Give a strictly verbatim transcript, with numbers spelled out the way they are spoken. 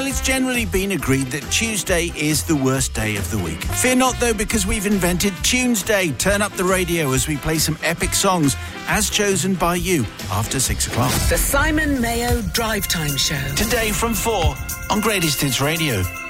Well, it's generally been agreed that Tuesday is the worst day of the week. Fear not, though, because we've invented Tuesday. Turn up the radio as we play some epic songs, as chosen by you, after six o'clock. The Simon Mayo Drive Time Show. Today from four on Greatest Hits Radio.